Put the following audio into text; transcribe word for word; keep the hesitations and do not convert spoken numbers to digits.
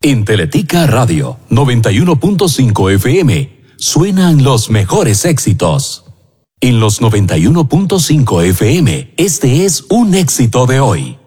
En Teletica Radio noventa y uno punto cinco F M suenan los mejores éxitos. En los noventa y uno punto cinco F M, este es un éxito de hoy.